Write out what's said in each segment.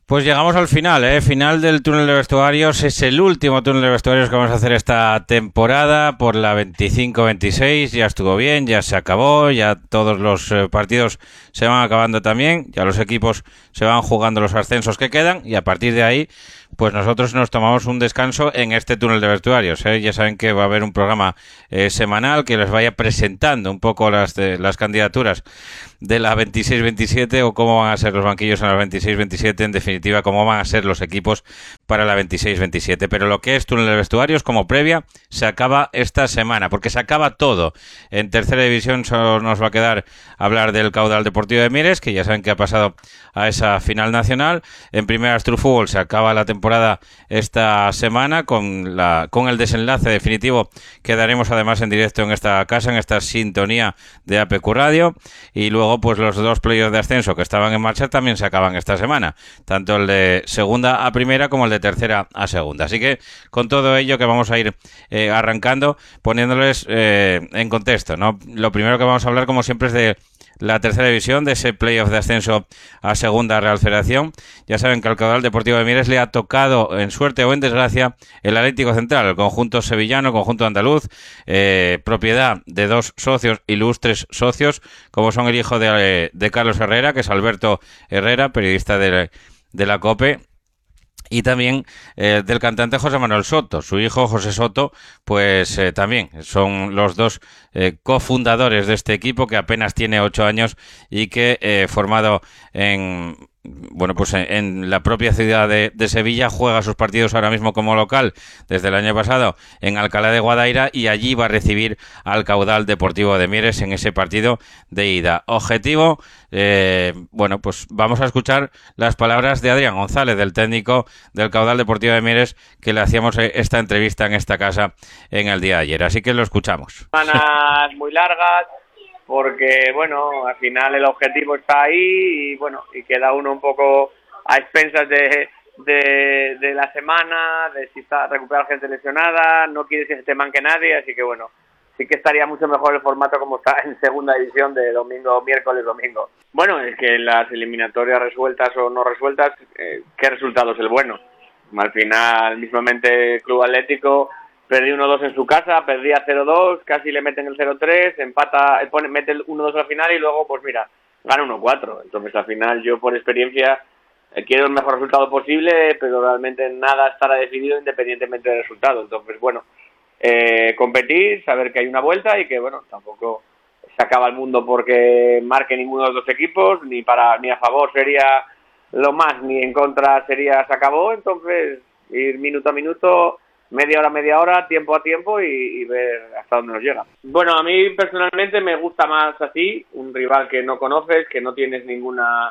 Pues llegamos al final, ¿eh? Final del túnel de vestuarios. Es el último túnel de vestuarios que vamos a hacer esta temporada por la 25-26. Ya estuvo bien, ya se acabó, ya todos los partidos se van acabando también, ya los equipos se van jugando los ascensos que quedan y a partir de ahí pues nosotros nos tomamos un descanso en este túnel de vestuarios, ¿eh? Ya saben que va a haber un programa semanal que les vaya presentando un poco las candidaturas de la 26-27 o cómo van a ser los banquillos en la 26-27, en definitiva cómo van a ser los equipos para la 26-27. Pero lo que es túnel de vestuarios como previa se acaba esta semana, porque se acaba todo. En tercera división solo nos va a quedar hablar del Caudal Deportivo de Mieres, que ya saben que ha pasado a esa final nacional. En primera Fútbol se acaba la temporada esta semana con el desenlace definitivo que daremos además en directo en esta casa, en esta sintonía de APQ Radio. Y luego pues los dos playoffs de ascenso que estaban en marcha también se acaban esta semana, tanto el de segunda a primera como el de tercera a segunda. Así que con todo ello que vamos a ir arrancando, poniéndoles en contexto, ¿no? Lo primero que vamos a hablar, como siempre, es de la tercera división, de ese playoff de ascenso a segunda Real Federación. Ya saben que al Caudal Deportivo de Mieres le ha tocado, en suerte o en desgracia, el Atlético Central, el conjunto sevillano, el conjunto andaluz, propiedad de dos socios, ilustres socios, como son el hijo de Carlos Herrera, que es Alberto Herrera, periodista de la COPE, y también del cantante José Manuel Soto. Su hijo José Soto pues también son los dos cofundadores de este equipo, que apenas tiene 8 años y que formado en la propia ciudad de Sevilla, juega sus partidos ahora mismo como local desde el año pasado en Alcalá de Guadaira, y allí va a recibir al Caudal Deportivo de Mieres en ese partido de ida. Objetivo, pues vamos a escuchar las palabras de Adrián González, del técnico del Caudal Deportivo de Mieres, que le hacíamos esta entrevista en esta casa en el día de ayer. Así que lo escuchamos. Semanas muy largas, porque bueno, al final el objetivo está ahí y queda uno un poco a expensas de la semana, de si está recuperar gente lesionada, no quiere que se te manque nadie, así que bueno, sí que estaría mucho mejor el formato como está en segunda división, de domingo, miércoles, domingo. Bueno, es que las eliminatorias resueltas o no resueltas, ¿qué resultado es el bueno? Al final, mismamente Club Atlético perdí 1-2 en su casa, perdía 0-2, casi le meten el 0-3, empata, mete el 1-2 al final y luego, pues mira, gana 1-4. Entonces, al final, yo por experiencia quiero el mejor resultado posible, pero realmente nada estará decidido independientemente del resultado. Entonces, bueno, competir, saber que hay una vuelta y que, bueno, tampoco se acaba el mundo porque marque ninguno de los dos equipos, ni a favor sería lo más, ni en contra sería se acabó. Entonces, ir minuto a minuto, media hora, tiempo a tiempo y ver hasta dónde nos llega. Bueno, a mí personalmente me gusta más así, un rival que no conoces, que no tienes ninguna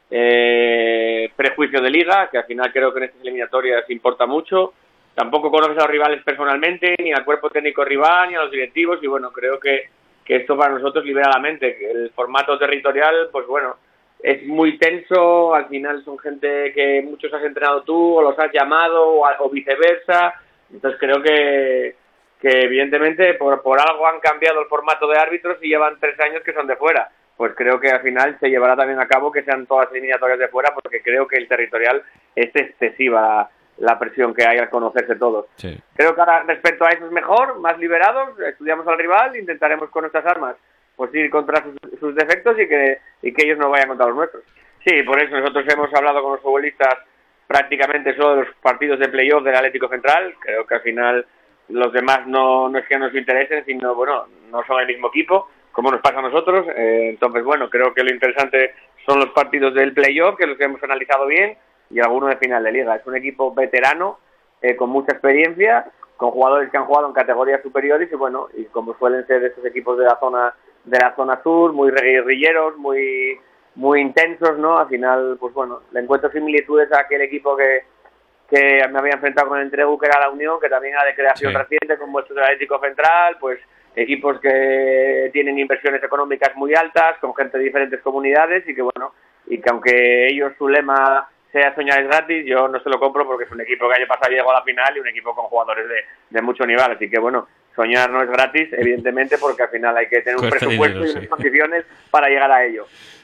prejuicio de liga, que al final creo que en estas eliminatorias importa mucho. Tampoco conoces a los rivales personalmente, ni al cuerpo técnico rival, ni a los directivos, y bueno, creo que esto para nosotros libera la mente. El formato territorial, pues bueno, es muy tenso, al final son gente que muchos has entrenado tú, o los has llamado, o viceversa. Entonces creo que evidentemente por algo han cambiado el formato de árbitros y llevan 3 años que son de fuera. Pues creo que al final se llevará también a cabo que sean todas eliminatorias de fuera, porque creo que el territorial es excesiva la presión que hay al conocerse todos. Sí. Creo que ahora respecto a eso es mejor, más liberados, estudiamos al rival, intentaremos con nuestras armas pues ir contra sus defectos y que ellos no vayan contra los nuestros. Sí, por eso nosotros hemos hablado con los futbolistas prácticamente solo de los partidos de playoff del Atlético Central. Creo que al final los demás no es que nos interesen, sino bueno, no son el mismo equipo, como nos pasa a nosotros. Entonces bueno, creo que lo interesante son los partidos del playoff, que los hemos analizado bien, y alguno de final de liga. Es un equipo veterano, con mucha experiencia, con jugadores que han jugado en categorías superiores y bueno, y como suelen ser estos equipos de la zona sur, muy guerrilleros, muy intensos, ¿no? Al final, pues bueno, le encuentro similitudes a aquel equipo que me había enfrentado con el Entregu, que era la Unión, que también era de creación reciente, como el Atlético Central, pues equipos que tienen inversiones económicas muy altas, con gente de diferentes comunidades y que bueno, y que aunque ellos su lema sea soñar es gratis, yo no se lo compro porque es un equipo que año pasado llegó a la final y un equipo con jugadores de mucho nivel, así que bueno, soñar no es gratis, evidentemente, porque al final hay que tener un presupuesto y unas condiciones para llegar a ello.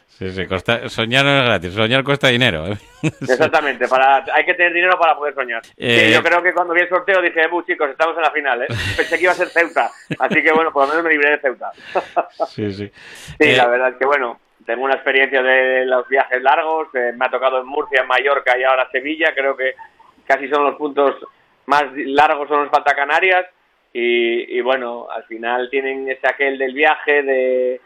Sí, soñar no es gratis, soñar cuesta dinero. Exactamente, hay que tener dinero para poder soñar. Sí, yo creo que cuando vi el sorteo dije, chicos, estamos en la final, ¿eh? Pensé que iba a ser Ceuta, así que bueno, por lo menos me libré de Ceuta. Sí. Sí, la verdad es que bueno, tengo una experiencia de los viajes largos, me ha tocado en Murcia, en Mallorca y ahora Sevilla, creo que casi son los puntos más largos, son los falta Canarias, y bueno, al final tienen ese aquel del viaje, de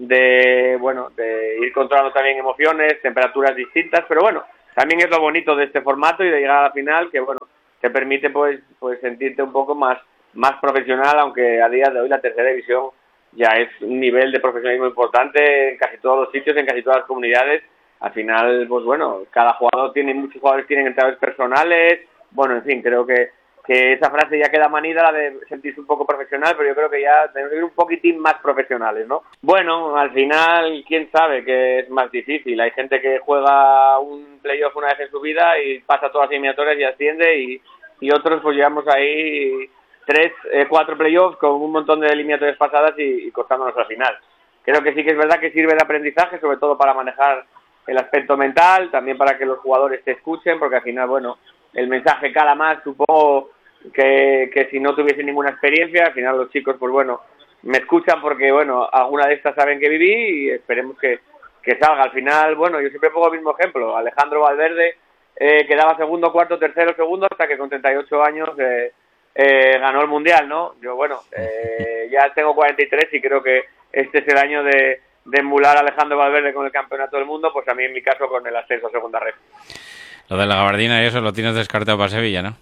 ir controlando también emociones, temperaturas distintas, pero bueno, también es lo bonito de este formato y de llegar a la final, que bueno, te permite pues sentirte un poco más profesional, aunque a día de hoy la tercera división ya es un nivel de profesionalismo importante en casi todos los sitios, en casi todas las comunidades. Al final, pues bueno, muchos jugadores tienen entrenadores personales, bueno, en fin, creo que esa frase ya queda manida, la de sentirse un poco profesional, pero yo creo que ya tenemos que ir un poquitín más profesionales, ¿no? Bueno, al final, quién sabe que es más difícil. Hay gente que juega un playoff una vez en su vida y pasa todas las eliminatorias y asciende, y otros pues llevamos ahí 4 playoffs con un montón de eliminatorias pasadas y costándonos la final. Creo que sí que es verdad que sirve de aprendizaje, sobre todo para manejar el aspecto mental, también para que los jugadores te escuchen, porque al final, bueno, el mensaje cala más, supongo que si no tuviese ninguna experiencia, al final los chicos, pues bueno, me escuchan porque, bueno, alguna de estas saben que viví y esperemos que salga. Al final, bueno, yo siempre pongo el mismo ejemplo, Alejandro Valverde quedaba segundo, cuarto, tercero, segundo, hasta que con 38 años ganó el Mundial, ¿no? Yo, bueno, ya tengo 43 y creo que este es el año de emular a Alejandro Valverde con el Campeonato del Mundo, pues a mí en mi caso con el ascenso a Segunda Ref. Lo de la gabardina y eso lo tienes descartado para Sevilla, ¿no?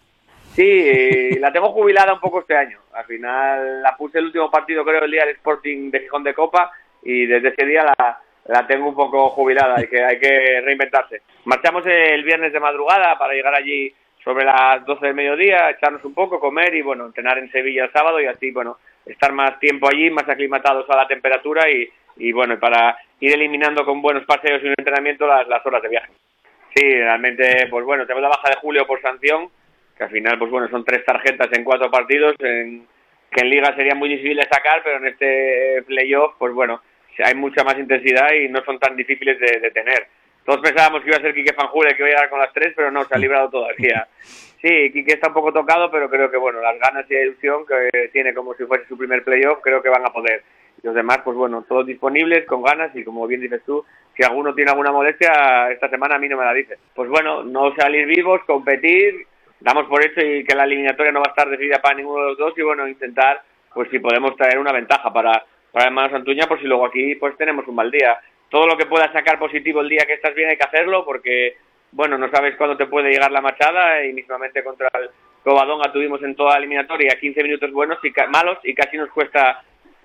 Sí, la tengo jubilada un poco este año. Al final la puse el último partido, creo, el día del Sporting de Gijón de Copa, y desde ese día la tengo un poco jubilada, hay que reinventarse. Marchamos el viernes de madrugada para llegar allí sobre las 12 del mediodía, echarnos un poco, comer y, bueno, entrenar en Sevilla el sábado y así, bueno, estar más tiempo allí, más aclimatados a la temperatura y bueno, para ir eliminando con buenos paseos y un entrenamiento las horas de viaje. Sí, realmente, pues bueno, tenemos la baja de Julio por sanción, que al final, pues bueno, son 3 tarjetas en 4 partidos, que en Liga sería muy difícil de sacar, pero en este playoff, pues bueno, hay mucha más intensidad y no son tan difíciles de tener. Todos pensábamos que iba a ser Quique Fanjul el que iba a llegar con las 3, pero no, se ha librado todavía. Sí, Quique está un poco tocado, pero creo que bueno, las ganas y la ilusión que tiene como si fuese su primer playoff, creo que van a poder. Los demás, pues bueno, todos disponibles, con ganas, y como bien dices tú, si alguno tiene alguna molestia, esta semana a mí no me la dice. Pues bueno, no salir vivos, competir, damos por hecho y que la eliminatoria no va a estar decidida para ninguno de los dos, y bueno, intentar, pues si podemos traer una ventaja para Hermanos Santuña, por si luego aquí pues tenemos un mal día. Todo lo que pueda sacar positivo el día que estás bien hay que hacerlo, porque bueno, no sabes cuándo te puede llegar la machada, y mismamente contra el Covadonga tuvimos en toda la eliminatoria 15 minutos buenos y malos, y casi nos cuesta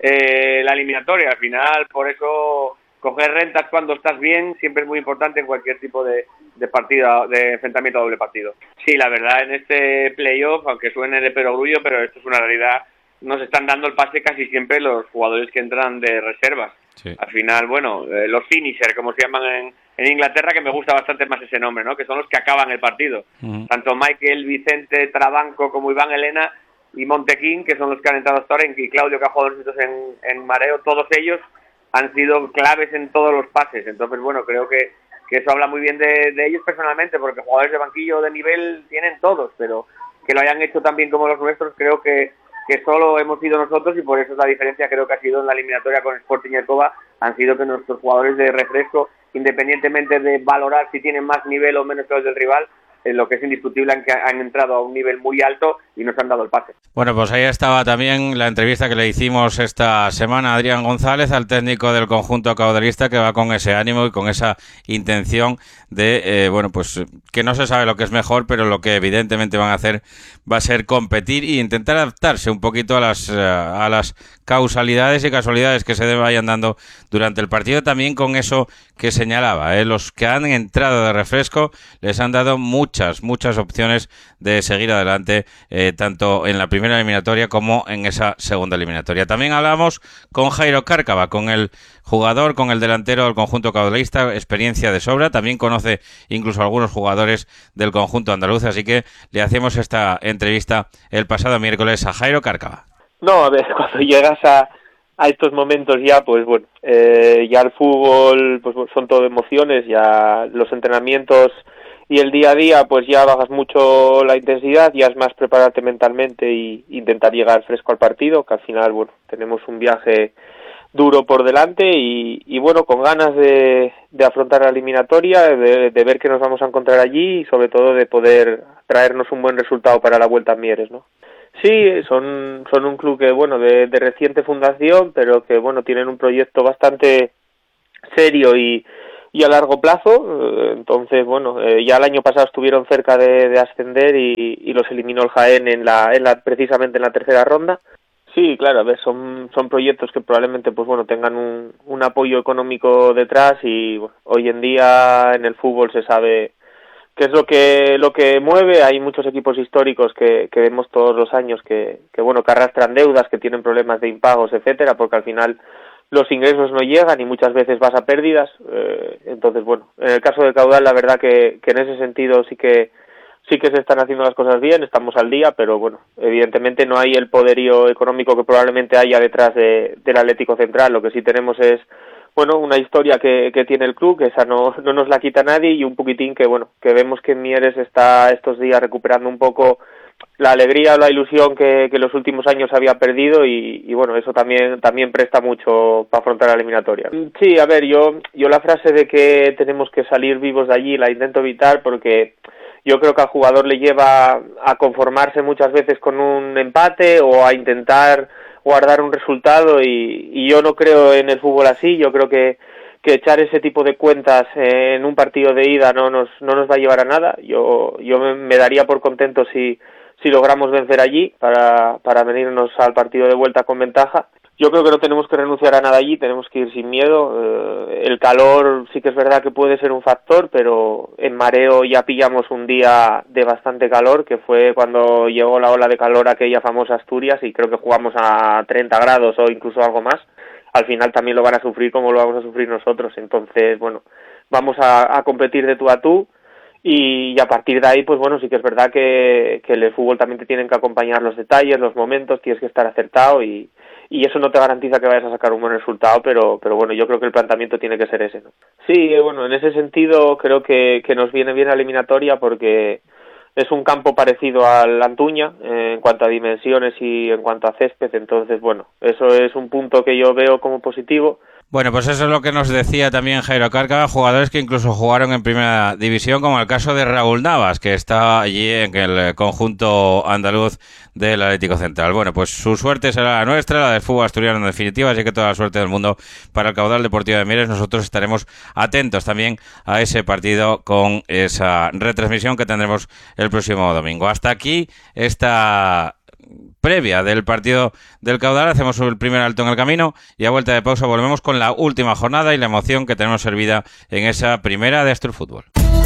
la eliminatoria. Al final, por eso coger rentas cuando estás bien siempre es muy importante en cualquier tipo de partido, de enfrentamiento a doble partido. Sí, la verdad, en este playoff, aunque suene de perogrullo, pero esto es una realidad, nos están dando el pase casi siempre los jugadores que entran de reservas. Sí. Al final, bueno, los finisher, como se llaman en Inglaterra, que me gusta bastante más ese nombre, ¿no? Que son los que acaban el partido. Tanto Michael, Vicente, Trabanco como Iván Elena y Montequín, que son los que han entrado hasta ahora, y Claudio, que ha jugado en Mareo, todos ellos han sido claves en todos los pases. Entonces, bueno, creo que eso habla muy bien de ellos personalmente, porque jugadores de banquillo de nivel tienen todos, pero que lo hayan hecho tan bien como los nuestros, creo que solo hemos sido nosotros, y por eso la diferencia creo que ha sido en la eliminatoria con Sporting y el Cova, han sido que nuestros jugadores de refresco, independientemente de valorar si tienen más nivel o menos que los del rival, lo que es indiscutible es que han entrado a un nivel muy alto y nos han dado el pase. Bueno, pues ahí estaba también la entrevista que le hicimos esta semana a Adrián González, al técnico del conjunto caudalista, que va con ese ánimo y con esa intención de, bueno, pues que no se sabe lo que es mejor, pero lo que evidentemente van a hacer va a ser competir e intentar adaptarse un poquito a las causalidades y casualidades que se vayan dando durante el partido, también con eso que señalaba, los que han entrado de refresco les han dado muchas opciones de seguir adelante, tanto en la primera eliminatoria como en esa segunda eliminatoria. También hablamos con Jairo Cárcava, con el jugador, con el delantero del conjunto caudalista, experiencia de sobra, también conoce incluso algunos jugadores del conjunto andaluz, así que le hacemos esta entrevista el pasado miércoles a Jairo Cárcava. No, a ver, cuando llegas a a estos momentos ya, pues bueno, ya el fútbol pues son todo emociones, ya los entrenamientos y el día a día pues ya bajas mucho la intensidad, ya es más prepararte mentalmente e intentar llegar fresco al partido, que al final, bueno, tenemos un viaje duro por delante y bueno, con ganas de afrontar la eliminatoria, de ver que nos vamos a encontrar allí y sobre todo de poder traernos un buen resultado para la Vuelta a Mieres, ¿no? Sí, son un club que, bueno, de reciente fundación, pero que, bueno, tienen un proyecto bastante serio y a largo plazo. Entonces, bueno, ya el año pasado estuvieron cerca de ascender y los eliminó el Jaén precisamente en la tercera ronda. Sí, claro, a ver, son proyectos que probablemente, pues bueno, tengan un apoyo económico detrás y bueno, hoy en día en el fútbol se sabe qué es lo que mueve. Hay muchos equipos históricos que vemos todos los años que bueno, que arrastran deudas, que tienen problemas de impagos, etcétera, porque al final los ingresos no llegan y muchas veces vas a pérdidas. Entonces, bueno, en el caso de Caudal, la verdad que en ese sentido sí que se están haciendo las cosas bien, estamos al día, pero bueno, evidentemente no hay el poderío económico que probablemente haya detrás del Atlético Central. Lo que sí tenemos es, bueno, una historia que tiene el club, que esa no nos la quita nadie, y un poquitín que, bueno, que vemos que Mieres está estos días recuperando un poco la alegría o la ilusión que los últimos años había perdido y bueno, eso también presta mucho para afrontar la eliminatoria. Sí, a ver, yo la frase de que tenemos que salir vivos de allí la intento evitar porque yo creo que al jugador le lleva a conformarse muchas veces con un empate o a intentar guardar un resultado y yo no creo en el fútbol así. Yo creo que echar ese tipo de cuentas en un partido de ida no nos va a llevar a nada. Yo me daría por contento si logramos vencer allí para venirnos al partido de vuelta con ventaja. Yo creo que no tenemos que renunciar a nada allí, tenemos que ir sin miedo. El calor sí que es verdad que puede ser un factor, pero en mareo ya pillamos un día de bastante calor, que fue cuando llegó la ola de calor aquella famosa Asturias, y creo que jugamos a 30 grados o incluso algo más. Al final también lo van a sufrir como lo vamos a sufrir nosotros. Entonces, bueno, vamos a competir de tú a tú. Y a partir de ahí, pues bueno, sí que es verdad que el fútbol también te tienen que acompañar los detalles, los momentos, tienes que estar acertado y eso no te garantiza que vayas a sacar un buen resultado, pero bueno, yo creo que el planteamiento tiene que ser ese, ¿no? Sí, bueno, en ese sentido creo que nos viene bien la eliminatoria porque es un campo parecido al Antuña en cuanto a dimensiones y en cuanto a césped, entonces bueno, eso es un punto que yo veo como positivo. Bueno, pues eso es lo que nos decía también Jairo Cárcava, jugadores que incluso jugaron en primera división, como el caso de Raúl Navas, que está allí en el conjunto andaluz del Atlético Central. Bueno, pues su suerte será la nuestra, la del fútbol asturiano en definitiva, así que toda la suerte del mundo para el Caudal Deportivo de Mieres. Nosotros estaremos atentos también a ese partido con esa retransmisión que tendremos el próximo domingo. Hasta aquí esta previa del partido del Caudal. Hacemos el primer alto en el camino y a vuelta de pausa volvemos con la última jornada y la emoción que tenemos servida en esa primera de Astur Fútbol.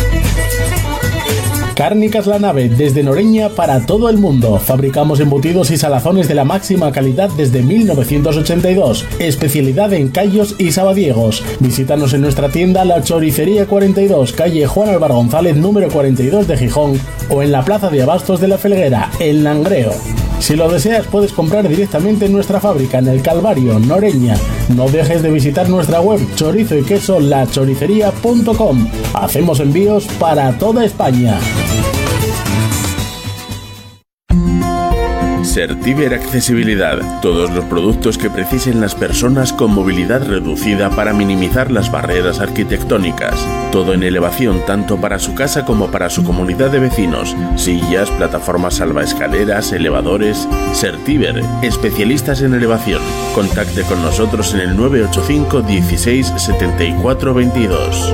Cárnicas La Nave, desde Noreña para todo el mundo. Fabricamos embutidos y salazones de la máxima calidad desde 1982. Especialidad en callos y sabadiegos. Visítanos en nuestra tienda La Choricería 42, calle Juan Álvaro González, número 42 de Gijón, o en la Plaza de Abastos de La Felguera, en Langreo. Si lo deseas, puedes comprar directamente en nuestra fábrica en el Calvario, Noreña. No dejes de visitar nuestra web chorizo y queso lachoricería.com. Hacemos envíos para toda España. Certiver Accesibilidad. Todos los productos que precisen las personas con movilidad reducida para minimizar las barreras arquitectónicas. Todo en elevación tanto para su casa como para su comunidad de vecinos. Sillas, plataformas salvaescaleras, elevadores. Certiver, especialistas en elevación. Contacte con nosotros en el 985 16 74 22.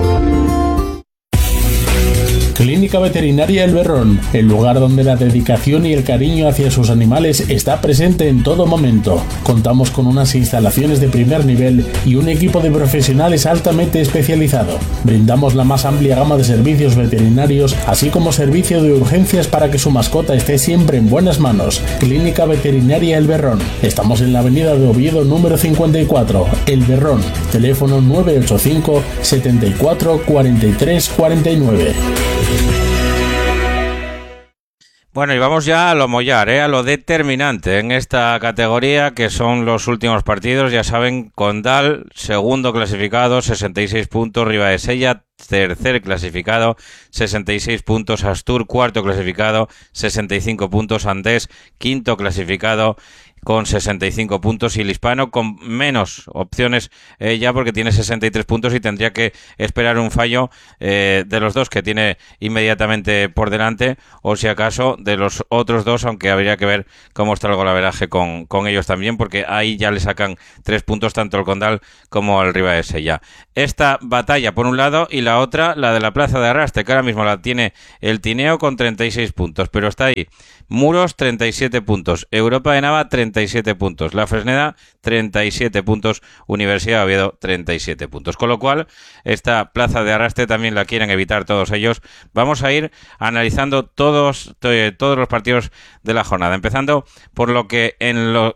Clínica Veterinaria El Berrón, el lugar donde la dedicación y el cariño hacia sus animales está presente en todo momento. Contamos con unas instalaciones de primer nivel y un equipo de profesionales altamente especializado. Brindamos la más amplia gama de servicios veterinarios, así como servicio de urgencias para que su mascota esté siempre en buenas manos. Clínica Veterinaria El Berrón. Estamos en la avenida de Oviedo número 54, El Berrón. Teléfono 985 74 43 49. Bueno, y vamos ya a lo mollar, a lo determinante en esta categoría, que son los últimos partidos. Ya saben, Condal, segundo clasificado, 66 puntos, Ribadesella, tercer clasificado, 66 puntos, Astur, cuarto clasificado, 65 puntos, Andés, quinto clasificado, con 65 puntos, y el Hispano con menos opciones ya, porque tiene 63 puntos y tendría que esperar un fallo de los dos que tiene inmediatamente por delante, o si acaso de los otros dos, aunque habría que ver cómo está el golaveraje con ellos también, porque ahí ya le sacan 3 puntos tanto el Condal como el Ribadesella. Esta batalla por un lado, y la otra, la de la plaza de arrastre, que ahora mismo la tiene el Tineo con 36 puntos, pero está ahí Muros 37 puntos, Europa de Nava 37 puntos, La Fresneda 37 puntos, Universidad de Oviedo 37 puntos. Con lo cual, esta plaza de arrastre también la quieren evitar todos ellos. Vamos a ir analizando todos los partidos de la jornada, empezando por lo que en lo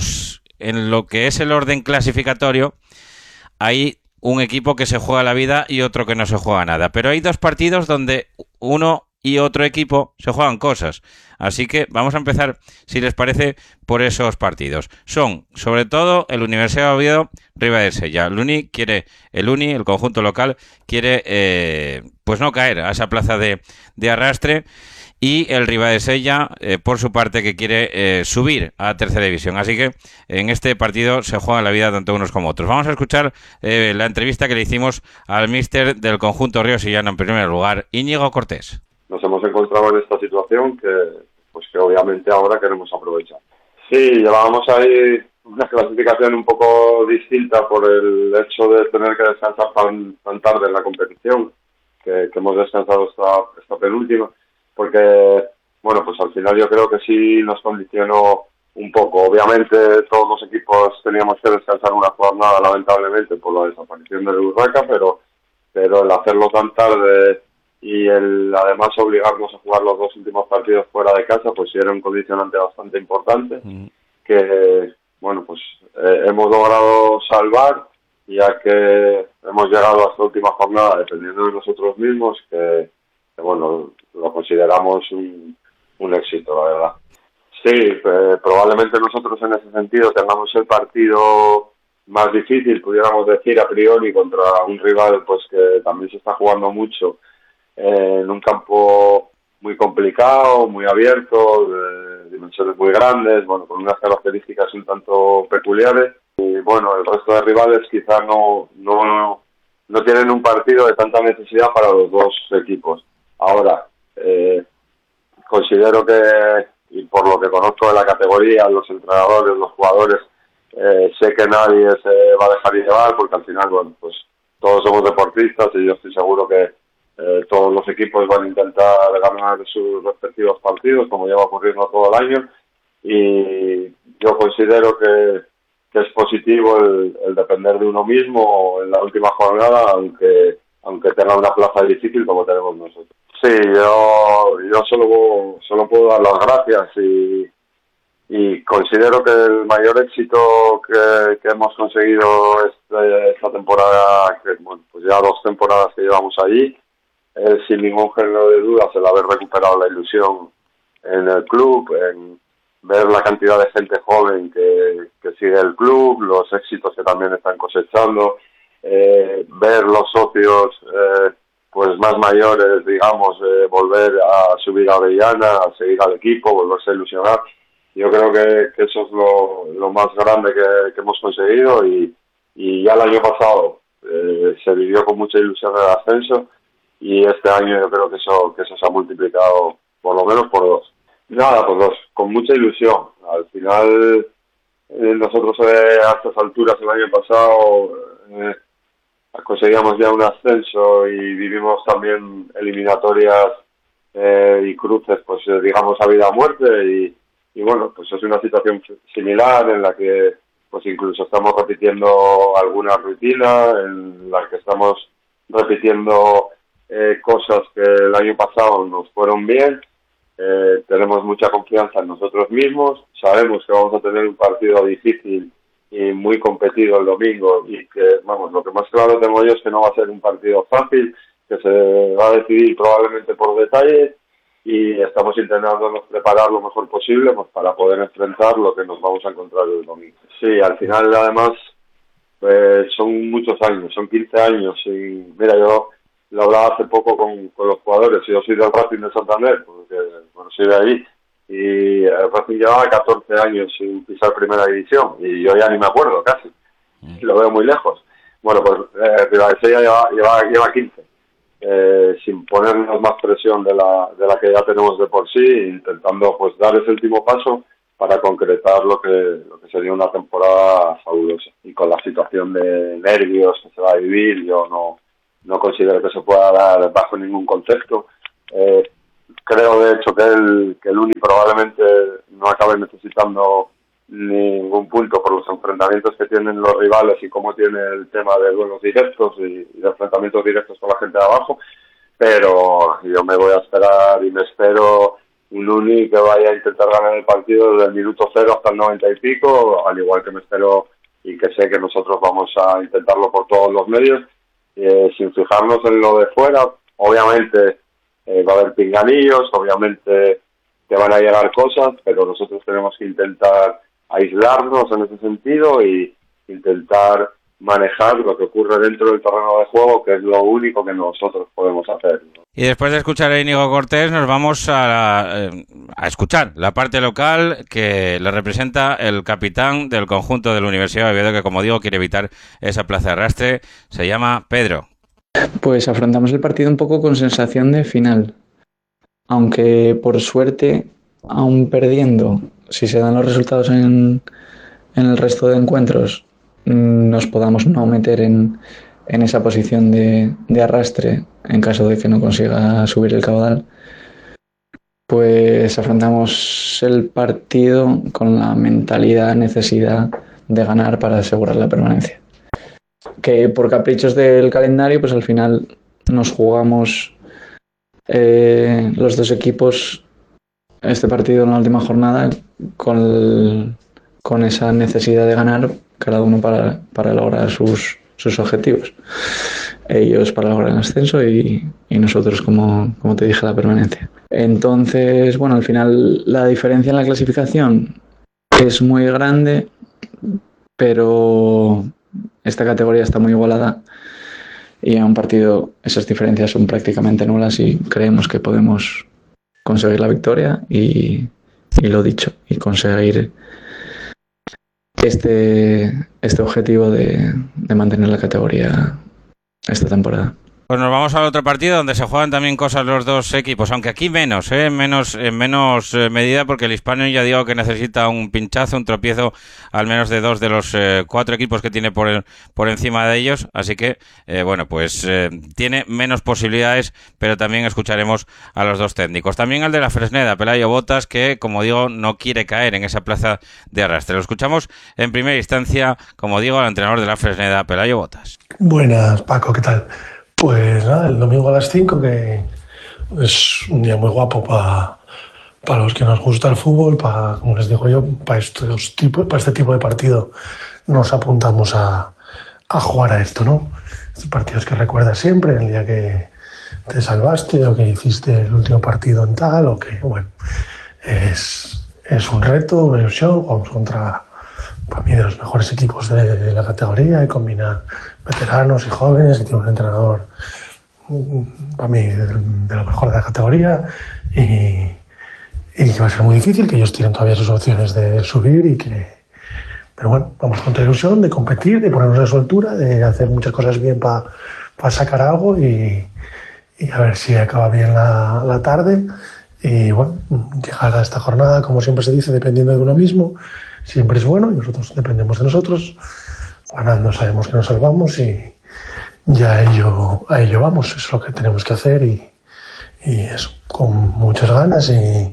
que es el orden clasificatorio. Hay un equipo que se juega la vida y otro que no se juega nada, pero hay dos partidos donde uno y otro equipo se juegan cosas. Así que vamos a empezar, si les parece, por esos partidos. Son, sobre todo, el Universidad de Oviedo, Ribadesella. El conjunto local, quiere pues no caer a esa plaza de arrastre. Y el Ribadesella, por su parte, que quiere subir a tercera división. Así que en este partido se juega la vida tanto unos como otros. Vamos a escuchar la entrevista que le hicimos al míster del conjunto riosellano, en primer lugar, Íñigo Cortés. Nos hemos encontrado en esta situación que obviamente ahora queremos aprovechar. Sí, llevábamos ahí una clasificación un poco distinta por el hecho de tener que descansar tan tarde en la competición, que hemos descansado esta penúltima, porque, bueno, pues al final yo creo que sí nos condicionó un poco. Obviamente todos los equipos teníamos que descansar una jornada, lamentablemente, por la desaparición del Urraca, pero el hacerlo tan tarde y el además obligarnos a jugar los dos últimos partidos fuera de casa, pues sí era un condicionante bastante importante que, bueno, pues hemos logrado salvar, ya que hemos llegado a esta última jornada dependiendo de nosotros mismos, que bueno, lo consideramos un éxito, la verdad. Sí, probablemente nosotros en ese sentido tengamos el partido más difícil, pudiéramos decir a priori, contra un rival pues que también se está jugando mucho en un campo muy complicado, muy abierto, de dimensiones muy grandes, bueno, con unas características un tanto peculiares. Y bueno, el resto de rivales quizá no tienen un partido de tanta necesidad para los dos equipos. Ahora, considero que, y por lo que conozco de la categoría, los entrenadores, los jugadores, sé que nadie se va a dejar llevar, porque al final, bueno, pues todos somos deportistas y yo estoy seguro que todos los equipos van a intentar ganar sus respectivos partidos, como lleva ocurriendo todo el año, y yo considero que es positivo el depender de uno mismo en la última jornada, aunque tenga una plaza difícil como tenemos nosotros. Sí, yo solo puedo dar las gracias y considero que el mayor éxito que hemos conseguido esta temporada, que bueno, pues ya 2 temporadas que llevamos allí, es sin ningún género de dudas el haber recuperado la ilusión en el club, en ver la cantidad de gente joven que sigue el club, los éxitos que también están cosechando, ver los socios pues más mayores, digamos, volver a subir a Avellana, a seguir al equipo, volverse a ilusionar. Yo creo que eso es lo más grande que hemos conseguido y ya el año pasado se vivió con mucha ilusión el ascenso y este año yo creo que eso se ha multiplicado por lo menos por 2. Nada, por 2, con mucha ilusión. Al final nosotros a estas alturas el año pasado conseguíamos ya un ascenso y vivimos también eliminatorias y cruces, pues digamos a vida o muerte y bueno, pues es una situación similar en la que pues incluso estamos repitiendo alguna rutina, en la que estamos repitiendo cosas que el año pasado nos fueron bien. Tenemos mucha confianza en nosotros mismos, sabemos que vamos a tener un partido difícil y muy competido el domingo y que, vamos, lo que más claro tengo yo es que no va a ser un partido fácil, que se va a decidir probablemente por detalles y estamos intentándonos preparar lo mejor posible pues para poder enfrentar lo que nos vamos a encontrar el domingo. Sí, al final además son muchos años, son 15 años y mira, yo lo hablaba hace poco con los jugadores, yo soy del Racing de Santander, porque bueno, soy de ahí, y el Racing llevaba 14 años sin pisar primera división y yo ya ni me acuerdo casi, lo veo muy lejos. Bueno, pues Ribadesella lleva 15. Sin ponernos más presión de la que ya tenemos de por sí, intentando pues dar ese último paso para concretar lo que sería una temporada fabulosa. Y con la situación de nervios que se va a vivir, yo no considero que se pueda dar bajo ningún contexto. Creo de hecho que el Uni probablemente no acabe necesitando ningún punto por los enfrentamientos que tienen los rivales y cómo tiene el tema de duelos directos y de enfrentamientos directos con la gente de abajo, pero yo me voy a esperar y me espero un Uni que vaya a intentar ganar el partido desde el minuto 0 hasta el 90 y pico, al igual que me espero y que sé que nosotros vamos a intentarlo por todos los medios, sin fijarnos en lo de fuera. Obviamente va a haber pinganillos, obviamente te van a llegar cosas, pero nosotros tenemos que intentar aislarnos en ese sentido y intentar manejar lo que ocurre dentro del terreno de juego, que es lo único que nosotros podemos hacer, ¿no? Y después de escuchar a Íñigo Cortés nos vamos a escuchar la parte local que le representa el capitán del conjunto de la Universidad de Oviedo, que como digo quiere evitar esa plaza de arrastre. Se llama Pedro. Pues afrontamos el partido un poco con sensación de final, aunque por suerte, aún perdiendo, si se dan los resultados en el resto de encuentros, nos podamos no meter en esa posición de arrastre en caso de que no consiga subir el caudal, pues afrontamos el partido con la necesidad de ganar para asegurar la permanencia. Que por caprichos del calendario, pues al final nos jugamos los dos equipos este partido en la última jornada con esa necesidad de ganar, cada uno para lograr sus objetivos. Ellos para lograr el ascenso y nosotros, como te dije, la permanencia. Entonces, bueno, al final la diferencia en la clasificación es muy grande, pero esta categoría está muy igualada y en un partido esas diferencias son prácticamente nulas y creemos que podemos conseguir la victoria y lo dicho, y conseguir este objetivo de mantener la categoría esta temporada. Pues nos vamos al otro partido donde se juegan también cosas los dos equipos, aunque aquí en menos medida, porque el Hispano ya digo que necesita un pinchazo, un tropiezo al menos de 2 de los 4 equipos que tiene por encima de ellos, así que tiene menos posibilidades, pero también escucharemos a los dos técnicos. También al de la Fresneda, Pelayo Botas, que como digo no quiere caer en esa plaza de arrastre. Lo escuchamos en primera instancia, como digo, al entrenador de la Fresneda, Pelayo Botas. Buenas, Paco, ¿qué tal? Pues nada, el domingo a las 5, que es un día muy guapo para los que nos gusta el fútbol, como les digo yo, para este tipo de partido nos apuntamos a jugar a esto, ¿no? Estos partidos que recuerdas siempre, el día que te salvaste o que hiciste el último partido en tal, o que, bueno, es un reto, una ilusión. Vamos contra, para mí, de los mejores equipos de la categoría, y combina veteranos y jóvenes, y tiene un entrenador, para mí, de lo mejor de la categoría, y que va a ser muy difícil, que ellos tienen todavía sus opciones de subir pero bueno, vamos con toda ilusión de competir, de ponernos a su altura, de hacer muchas cosas bien para sacar algo y a ver si acaba bien la tarde. Y bueno, llegar a esta jornada, como siempre se dice, dependiendo de uno mismo, siempre es bueno, y nosotros dependemos de nosotros. Ganando sabemos que nos salvamos y ya a ello vamos. Eso es lo que tenemos que hacer y eso, con muchas ganas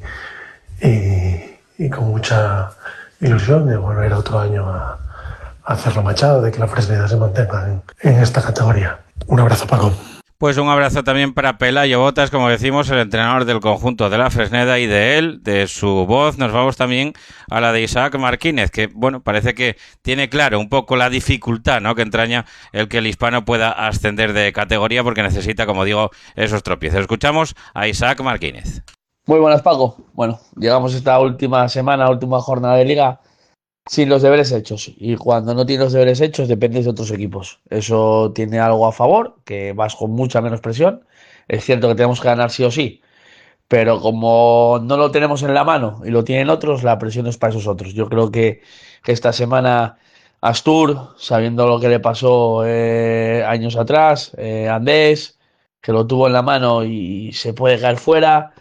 y con mucha ilusión de volver otro año a hacerlo machado, de que la Fresneda se mantenga en esta categoría. Un abrazo, Paco. Pues un abrazo también para Pelayo Botas, como decimos, el entrenador del conjunto de la Fresneda, y de su voz nos vamos también a la de Isaac Martínez, que bueno, parece que tiene claro un poco la dificultad, ¿no?, que entraña el que el Hispano pueda ascender de categoría, porque necesita, como digo, esos tropiezos. Escuchamos a Isaac Martínez. Muy buenas, Paco. Bueno, llegamos esta última jornada de Liga sin los deberes hechos. Y cuando no tienes los deberes hechos, dependes de otros equipos. Eso tiene algo a favor, que vas con mucha menos presión. Es cierto que tenemos que ganar sí o sí, pero como no lo tenemos en la mano y lo tienen otros, la presión es para esos otros. Yo creo que esta semana Astur, sabiendo lo que le pasó años atrás, Andés, que lo tuvo en la mano y se puede caer fuera,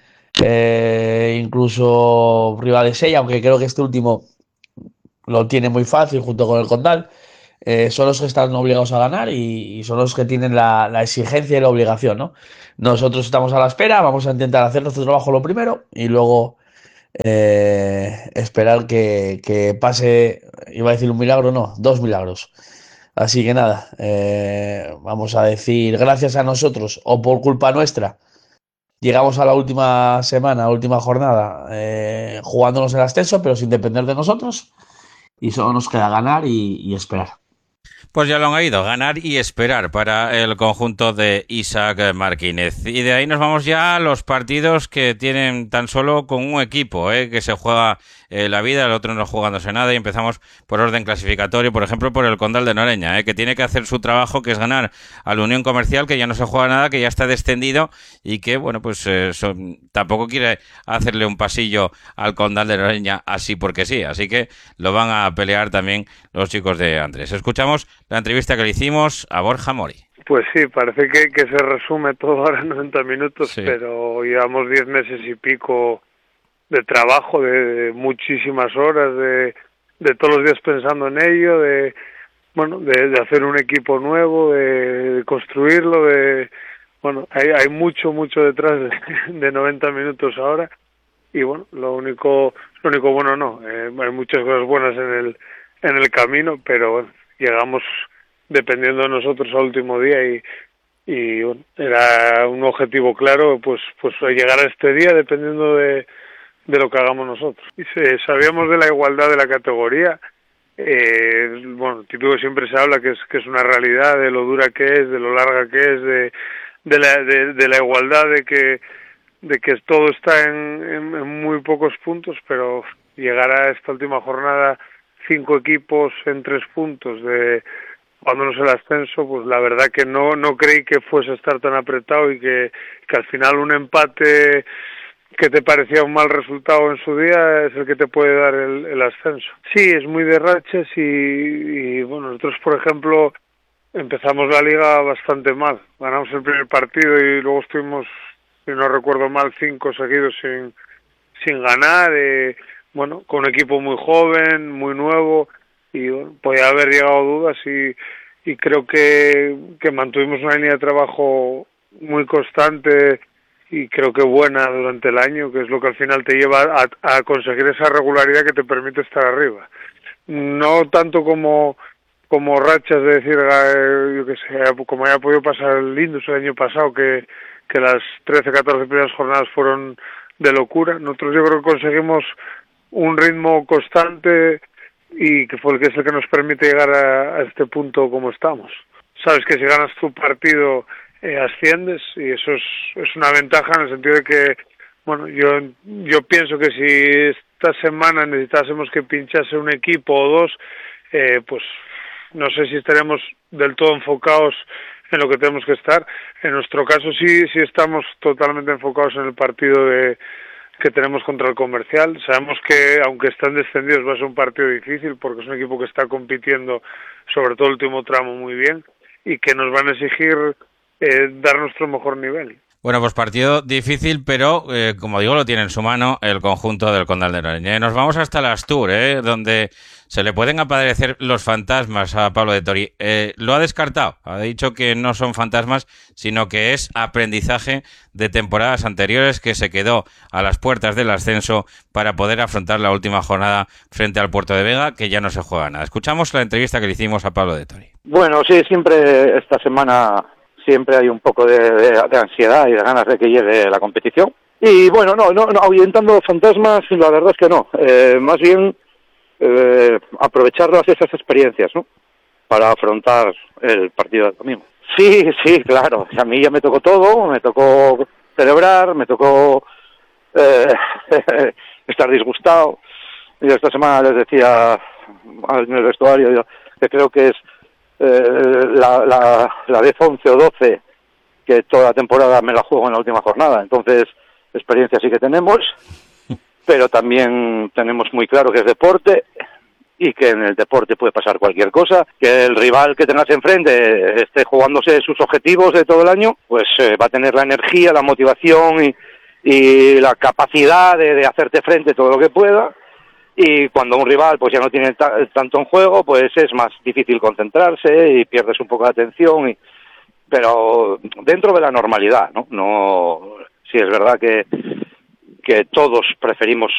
incluso Ribadesella, aunque creo que este último lo tiene muy fácil junto con el Condal, son los que están obligados a ganar y son los que tienen la exigencia y la obligación, ¿no? Nosotros estamos a la espera, vamos a intentar hacer nuestro trabajo lo primero y luego esperar que pase, iba a decir un milagro, no, 2 milagros. Así que nada, vamos a decir gracias a nosotros o por culpa nuestra. Llegamos a la última semana, última jornada, jugándonos el ascenso, pero sin depender de nosotros. Y solo nos queda ganar y esperar. Pues ya lo han oído, ganar y esperar para el conjunto de Isaac Martínez. Y de ahí nos vamos ya a los partidos que tienen tan solo con un equipo, que se juega la vida, el otro no jugándose nada, y empezamos por orden clasificatorio, por ejemplo por el Condal de Noreña, que tiene que hacer su trabajo, que es ganar a la Unión Comercial, que ya no se juega nada, que ya está descendido y que, bueno, pues tampoco quiere hacerle un pasillo al Condal de Noreña así porque sí, así que lo van a pelear también los chicos de Andrés. Escuchamos la entrevista que le hicimos a Borja Mori. Pues sí, parece que se resume todo ahora en 90 minutos, sí. Pero llevamos 10 meses y pico de trabajo, de muchísimas horas, de todos los días pensando en ello, de hacer un equipo nuevo, de construirlo, hay mucho detrás de 90 minutos ahora, y bueno, lo único bueno no, hay muchas cosas buenas en el camino, pero bueno, llegamos dependiendo de nosotros al último día y bueno, era un objetivo claro, pues llegar a este día dependiendo de lo que hagamos nosotros. Y sabíamos de la igualdad de la categoría, típico siempre se habla que es una realidad, de lo dura que es, de lo larga que es, de la igualdad, de que todo está en muy pocos puntos, pero llegar a esta última jornada 5 equipos en 3 puntos jugándonos el ascenso, pues la verdad que no creí que fuese a estar tan apretado y que al final un empate que te parecía un mal resultado en su día es el que te puede dar el ascenso. Sí, es muy de rachas y bueno, nosotros por ejemplo empezamos la liga bastante mal, ganamos el primer partido y luego estuvimos, si no recuerdo mal, 5 seguidos sin ganar, con un equipo muy joven, muy nuevo, y bueno, podía haber llegado dudas y creo que mantuvimos una línea de trabajo muy constante y creo que buena durante el año, que es lo que al final te lleva a conseguir esa regularidad que te permite estar arriba. No tanto como rachas de decir, yo que sé, como haya podido pasar el Indus el año pasado, que las 13-14 primeras jornadas fueron de locura. Nosotros yo creo que conseguimos un ritmo constante y que fue es el que nos permite llegar a este punto como estamos. Sabes que si ganas tu partido asciendes y eso es una ventaja en el sentido de que, bueno, yo pienso que si esta semana necesitásemos que pinchase un equipo o dos, pues no sé si estaremos del todo enfocados en lo que tenemos que estar. En nuestro caso sí estamos totalmente enfocados en el partido que tenemos contra el Comercial. Sabemos que aunque están descendidos va a ser un partido difícil porque es un equipo que está compitiendo sobre todo el último tramo muy bien y que nos van a exigir dar nuestro mejor nivel. Bueno, pues partido difícil, pero como digo, lo tiene en su mano el conjunto del Condal de Noreña. Nos vamos hasta el Astur, donde se le pueden aparecer los fantasmas a Pablo de Tori. Lo ha descartado, ha dicho que no son fantasmas, sino que es aprendizaje de temporadas anteriores, que se quedó a las puertas del ascenso para poder afrontar la última jornada frente al Puerto de Vega, que ya no se juega nada. Escuchamos la entrevista que le hicimos a Pablo de Tori. Bueno, sí, siempre esta semana hay un poco de ansiedad y de ganas de que llegue la competición. Y bueno, no ahuyentando fantasmas, la verdad es que no. Más bien aprovechar esas experiencias, ¿no? Para afrontar el partido del domingo. Sí, claro. A mí ya me tocó todo, me tocó celebrar, me tocó estar disgustado. Yo esta semana les decía en el vestuario que creo que es la 10, 11 o 12 que toda la temporada me la juego en la última jornada. Entonces, experiencia sí que tenemos, pero también tenemos muy claro que es deporte y que en el deporte puede pasar cualquier cosa, que el rival que tengas enfrente esté jugándose sus objetivos de todo el año, pues va a tener la energía, la motivación y la capacidad de hacerte frente todo lo que pueda, y cuando un rival pues ya no tiene tanto en juego, pues es más difícil concentrarse y pierdes un poco de atención, pero dentro de la normalidad, ¿no? Sí es verdad que todos preferimos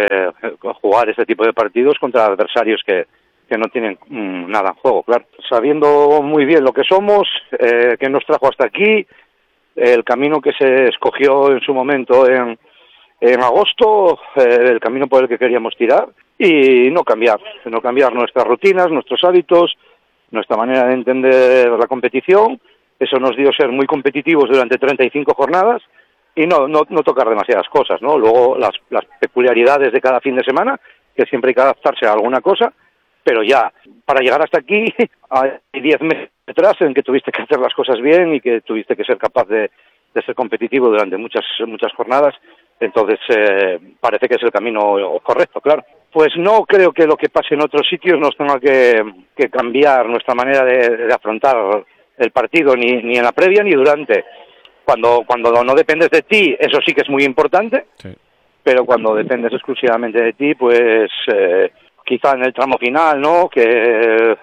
jugar este tipo de partidos contra adversarios que no tienen nada en juego, claro. Sabiendo muy bien lo que somos, que nos trajo hasta aquí, el camino que se escogió en su momento en agosto, el camino por el que queríamos tirar, y no cambiar nuestras rutinas, nuestros hábitos, nuestra manera de entender la competición. Eso nos dio ser muy competitivos durante 35 jornadas, y no tocar demasiadas cosas, ¿no? Luego las peculiaridades de cada fin de semana, que siempre hay que adaptarse a alguna cosa, pero ya, para llegar hasta aquí, hay 10 meses detrás en que tuviste que hacer las cosas bien y que tuviste que ser capaz de ser competitivo durante muchas jornadas. Entonces, parece que es el camino correcto, claro. Pues no creo que lo que pase en otros sitios nos tenga que cambiar nuestra manera de afrontar el partido, ni en la previa ni durante. Cuando no dependes de ti, eso sí que es muy importante, sí. Pero cuando dependes exclusivamente de ti, pues quizá en el tramo final, ¿no? Que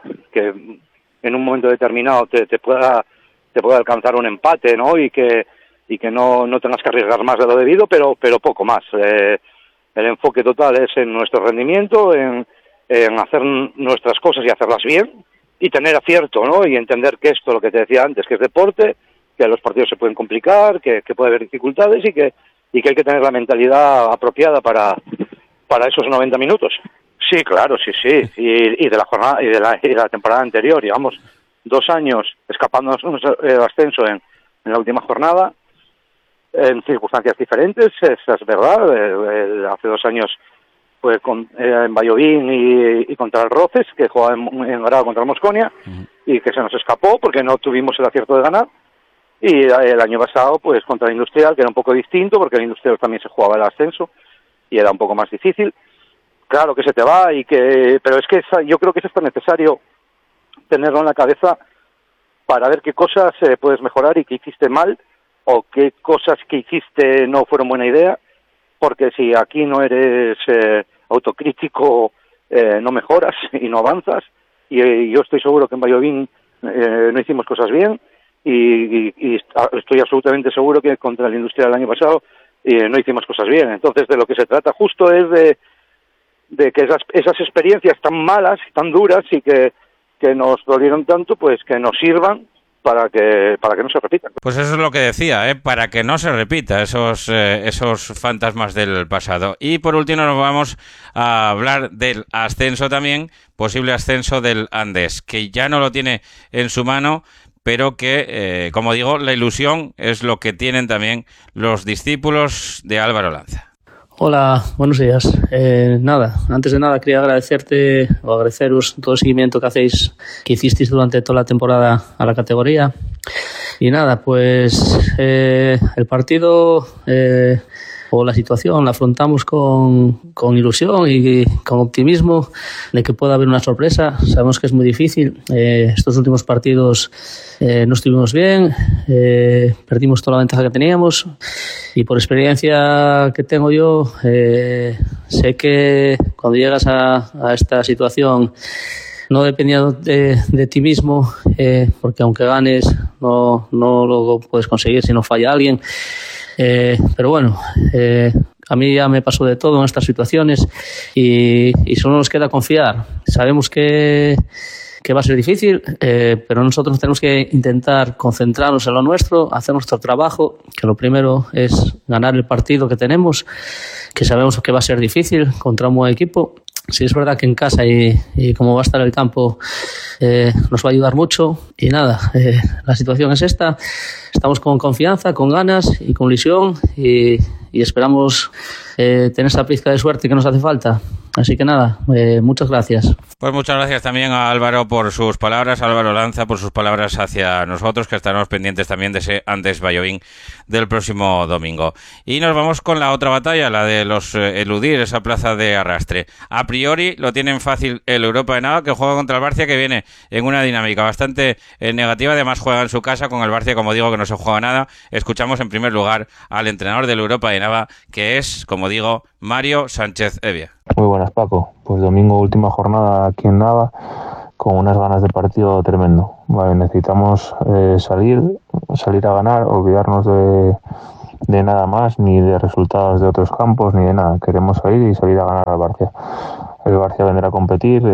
en un momento determinado te pueda alcanzar un empate, ¿no? Y que no tengas que arriesgar más de lo debido, pero poco más. El enfoque total es en nuestro rendimiento, en hacer nuestras cosas y hacerlas bien, y tener acierto, ¿no? Y entender que esto, lo que te decía antes, que es deporte, que los partidos se pueden complicar, que puede haber dificultades y que hay que tener la mentalidad apropiada para esos 90 minutos. Sí, claro, sí. Y de la jornada y de la temporada anterior, digamos, 2 años escapándonos del ascenso en la última jornada, en circunstancias diferentes, eso es verdad. Hace 2 años fue en Vallovín y contra el Roces, que jugaba en grado contra el Mosconia, y que se nos escapó porque no tuvimos el acierto de ganar. Y el año pasado, pues contra el Industrial, que era un poco distinto, porque el Industrial también se jugaba el ascenso y era un poco más difícil. Claro que se te va, pero es que yo creo que eso es necesario tenerlo en la cabeza para ver qué cosas puedes mejorar y qué hiciste mal, o qué cosas que hiciste no fueron buena idea, porque si aquí no eres autocrítico, no mejoras y no avanzas. Y yo estoy seguro que en Vallovín no hicimos cosas bien, y estoy absolutamente seguro que contra el Industrial el año pasado no hicimos cosas bien. Entonces, de lo que se trata justo es de que esas experiencias tan malas, tan duras y que nos dolieron tanto, pues que nos sirvan para que no se repitan. Pues eso es lo que decía, para que no se repita esos fantasmas del pasado. Y por último nos vamos a hablar del ascenso también, posible ascenso del Andés, que ya no lo tiene en su mano, pero que, como digo, la ilusión es lo que tienen también los discípulos de Álvaro Lanza. Hola, buenos días. Antes de nada quería agradeceros todo el seguimiento que hicisteis durante toda la temporada a la categoría. Y pues el partido o la situación la afrontamos con ilusión y con optimismo de que pueda haber una sorpresa. Sabemos que es muy difícil. Estos últimos partidos no estuvimos bien, perdimos toda la ventaja que teníamos, y por experiencia que tengo yo, sé que cuando llegas a esta situación no dependiendo de ti mismo, porque aunque ganes no lo puedes conseguir si no falla alguien. Pero bueno, a mí ya me pasó de todo en estas situaciones y solo nos queda confiar. Sabemos que va a ser difícil, pero nosotros tenemos que intentar concentrarnos en lo nuestro, hacer nuestro trabajo, que lo primero es ganar el partido que tenemos, que sabemos que va a ser difícil contra un buen equipo. Sí, es verdad que en casa y como va a estar el campo nos va a ayudar mucho. Y la situación es esta. Estamos con confianza, con ganas y con ilusión, y y esperamos tener esa pizca de suerte que nos hace falta. Así que nada, muchas gracias. Pues muchas gracias también a Álvaro por sus palabras, a Álvaro Lanza por sus palabras hacia nosotros, que estaremos pendientes también de ese Andes Valladolid del próximo domingo. Y nos vamos con la otra batalla, la de los eludir esa plaza de arrastre. A priori lo tienen fácil el Europa de Nava, que juega contra el Barcia, que viene en una dinámica bastante negativa. Además juega en su casa con el Barcia, como digo, que no se juega nada. Escuchamos en primer lugar al entrenador del Europa de Nava, que es, como digo, Mario Sánchez Evia. Muy buenas, Paco. Pues domingo, última jornada aquí en Nava, con unas ganas de partido tremendo. Vale, necesitamos salir a ganar, olvidarnos de nada más, ni de resultados de otros campos, ni de nada. Queremos salir a ganar al Barcia. El Barcia vendrá a competir.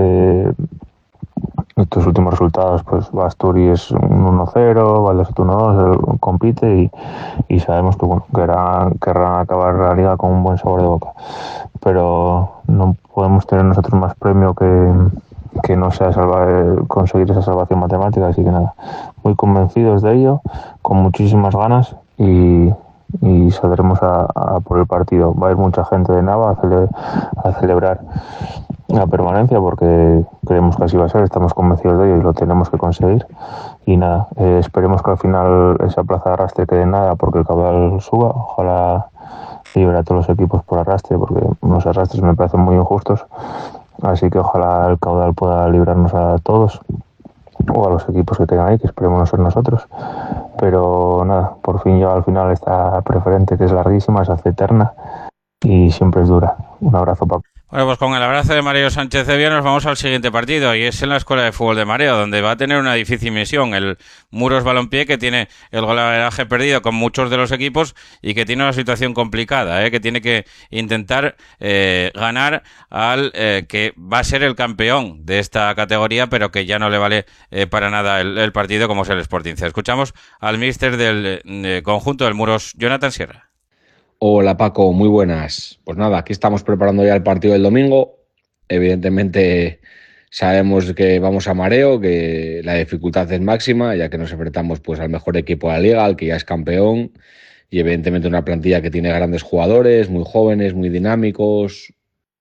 Estos últimos resultados, pues Basturi es un 1-0, Valdés 1-2, compite y sabemos que bueno, querrán acabar la liga con un buen sabor de boca. Pero no podemos tener nosotros más premio que no sea conseguir esa salvación matemática, así que nada, muy convencidos de ello, con muchísimas ganas y saldremos a por el partido. Va a haber mucha gente de Nava a celebrar la permanencia porque creemos que así va a ser, estamos convencidos de ello y lo tenemos que conseguir. Y nada, esperemos que al final esa plaza de arrastre quede en nada porque el caudal suba. Ojalá libre a todos los equipos por arrastre, porque los arrastres me parecen muy injustos, así que ojalá el caudal pueda librarnos a todos o a los equipos que quedan ahí, que esperemos no ser nosotros. Pero nada, por fin ya al final esta preferente, que es larguísima, se hace eterna y siempre es dura. Un abrazo, Paco. Bueno, pues con el abrazo de Mario Sánchez Evia nos vamos al siguiente partido, y es en la Escuela de Fútbol de Mareo, donde va a tener una difícil misión el Muros Balompié, que tiene el golaveraje perdido con muchos de los equipos y que tiene una situación complicada, que tiene que intentar ganar al que va a ser el campeón de esta categoría, pero que ya no le vale para nada el partido, como es el Sporting C. Escuchamos al míster del conjunto del Muros, Jonathan Sierra. Hola Paco, muy buenas. Pues nada, aquí estamos preparando ya el partido del domingo. Evidentemente sabemos que vamos a Mareo, que la dificultad es máxima, ya que nos enfrentamos pues al mejor equipo de la liga, al que ya es campeón, y evidentemente una plantilla que tiene grandes jugadores, muy jóvenes, muy dinámicos,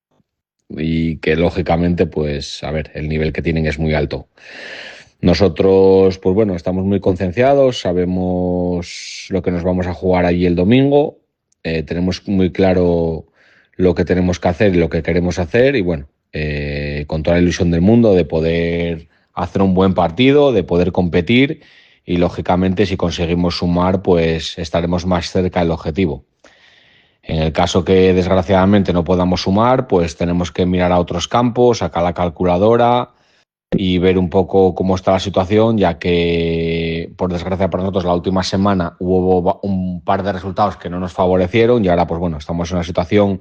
y que lógicamente pues a ver, el nivel que tienen es muy alto. Nosotros pues bueno, estamos muy concienciados, sabemos lo que nos vamos a jugar allí el domingo. Tenemos muy claro lo que tenemos que hacer y lo que queremos hacer y bueno, con toda la ilusión del mundo de poder hacer un buen partido, de poder competir y lógicamente si conseguimos sumar pues estaremos más cerca del objetivo. En el caso que desgraciadamente no podamos sumar, pues tenemos que mirar a otros campos, sacar la calculadora y ver un poco cómo está la situación, ya que por desgracia para nosotros la última semana hubo un par de resultados que no nos favorecieron y ahora pues bueno, estamos en una situación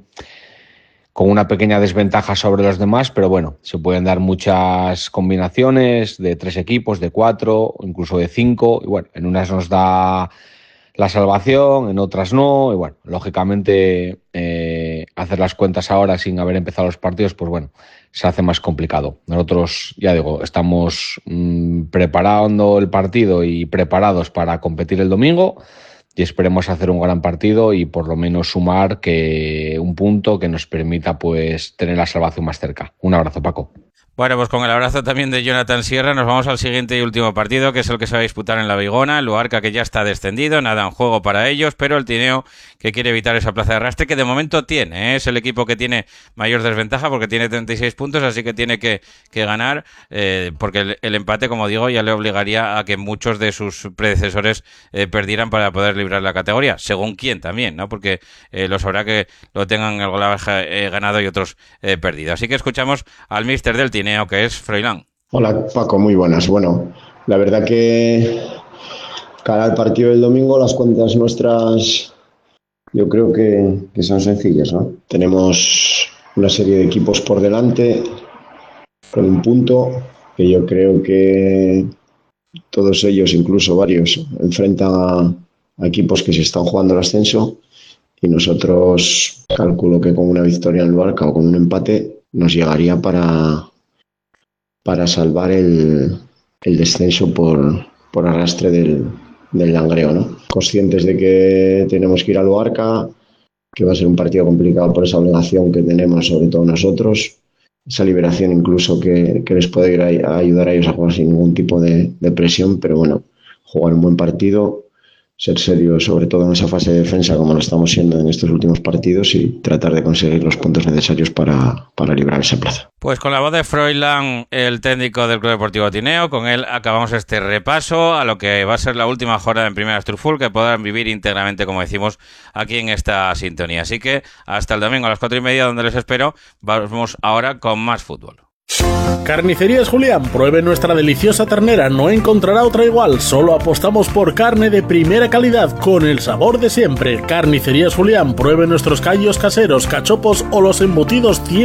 con una pequeña desventaja sobre los demás, pero bueno, se pueden dar muchas combinaciones de 3 equipos, de 4, incluso de 5 y bueno, en unas nos da la salvación, en otras no y bueno, lógicamente hacer las cuentas ahora sin haber empezado los partidos, pues bueno, se hace más complicado. Nosotros, ya digo, estamos preparando el partido y preparados para competir el domingo y esperemos hacer un gran partido y por lo menos sumar un punto que nos permita pues tener la salvación más cerca. Un abrazo, Paco. Bueno, pues con el abrazo también de Jonathan Sierra nos vamos al siguiente y último partido, que es el que se va a disputar en la Vigona, el Luarca, que ya está descendido, nada en juego para ellos, pero el Tineo, que quiere evitar esa plaza de arrastre, que de momento tiene, es el equipo que tiene mayor desventaja porque tiene 36 puntos, así que tiene que ganar, porque el empate, como digo, ya le obligaría a que muchos de sus predecesores perdieran para poder librar la categoría, según quién también, ¿no? Porque los habrá que lo tengan el golaje ganado y otros perdido. Así que escuchamos al míster del Tineo, que es Froilán. Hola Paco, muy buenas. Bueno, la verdad que cara al partido del domingo las cuentas nuestras yo creo que son sencillas, ¿no? Tenemos una serie de equipos por delante con un punto que yo creo que todos ellos, incluso varios, enfrentan a equipos que se están jugando el ascenso y nosotros calculo que con una victoria en Luarca o con un empate nos llegaría para salvar el descenso por arrastre del Langreo, ¿no? Conscientes de que tenemos que ir a Luarca, va a ser un partido complicado por esa obligación que tenemos, sobre todo nosotros, esa liberación incluso que les puede ir a ayudar a ellos a jugar sin ningún tipo de presión, pero bueno, jugar un buen partido, ser serio sobre todo en esa fase de defensa como lo estamos siendo en estos últimos partidos y tratar de conseguir los puntos necesarios para librar esa plaza. Pues con la voz de Froilán, el técnico del Club Deportivo Tineo, con él acabamos este repaso a lo que va a ser la última jornada en Primera Asturful, que podrán vivir íntegramente, como decimos, aquí en esta sintonía. Así que hasta el domingo a las 4:30, donde les espero. Vamos ahora con más fútbol. Carnicerías Julián, pruebe nuestra deliciosa ternera, no encontrará otra igual, solo apostamos por carne de primera calidad, con el sabor de siempre. Carnicerías Julián, pruebe nuestros callos caseros, cachopos o los embutidos 100%